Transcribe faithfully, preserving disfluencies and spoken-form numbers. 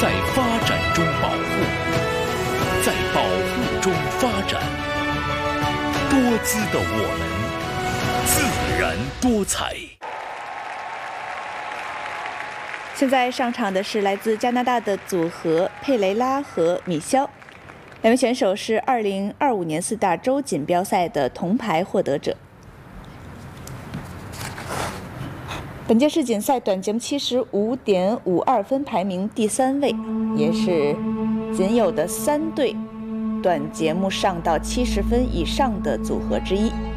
在发展中保护，在保护中发展。多姿的我们，自然多彩。 现在上场的是来自加拿大的组合佩雷拉和米肖，两位选手是二零二五年四大洲锦标赛的铜牌获得者。本届世锦赛短节目七十五点五二分排名第三位，也是仅有的三对短节目上到七十分以上的组合之一。